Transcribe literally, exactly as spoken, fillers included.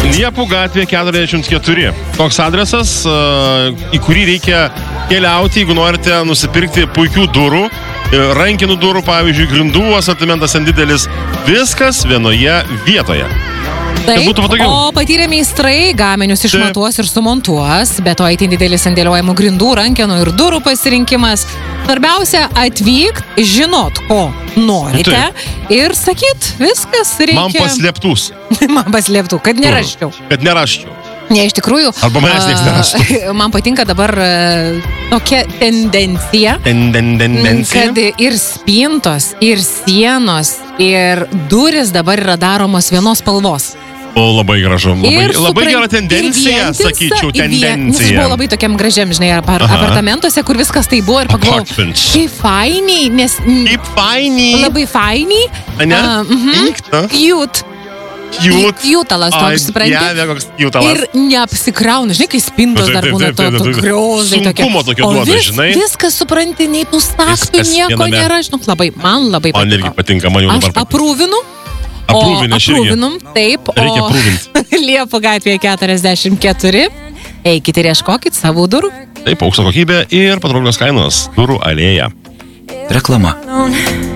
Liepų gatvė keturiasdešimt keturi. Toks adresas, į kurį reikia keliauti, jeigu norite nusipirkti puikių durų, rankinų durų, pavyzdžiui, grindų asortimentas ant didelis. Viskas vienoje vietoje. Taip, o patyrę meistrai gaminius išmatuos ir sumontuos, bet to itin didelis sandėliojimų grindų, rankenų ir durų pasirinkimas. Svarbiausia atvykt, žinot, ko norite Taip. ir sakyt, viskas reikia. Man paslėptus. Man paslėptų, kad neraščiau. Kad neraščiau. Ne, iš tikrųjų. Arba manęs nieks neraštų. Man patinka dabar tokia tendencija, Tendencija. kad ir spintos, ir sienos, ir duris dabar yra daromos vienos spalvos. O labai gražu. Labai, Ir labai supranti, gera tendencija, vientisa sakyčiau, į vien- Nes aš tendencija. buvau labai tokiam gražiam, žinai, apar, Aha. apartamentuose, kur viskas tai buvo ir pagalvojau, Apartments. kaip fainiai, nes m, Kaip fainiai. labai fainiai. Ane? A, mhm. Ikta. Cute. Cute. Cutalas toks, supranti. Dieve, koks cutalas. Ir neapsikrauna, žinai, kai spintos Taip, dar taip, būna taip, to, taip, to taip. griozai tokie. Sunkumo tokio O duoda, vis, žinai. Viskas, supranti, nei tų staktų, Viskas nieko viename. nėra. Žinok, labai, man labai Man irgi patiko. patinka, man jau Aš dabar patinka. aprūvinu. Aprūvinę O aš irgi. aprūvinum, taip. Reikia o aprūvint. Liepų gatvėje keturiasdešimt keturi. Eikite ir ieškokit savų durų. Taip, aukšto kokybė ir patrauklios kainos. Durų alėja. Reklama.